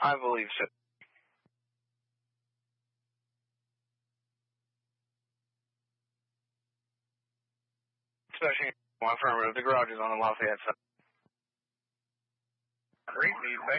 I believe so. Especially affirmative. The garage is on the Lafayette side. Great feedback.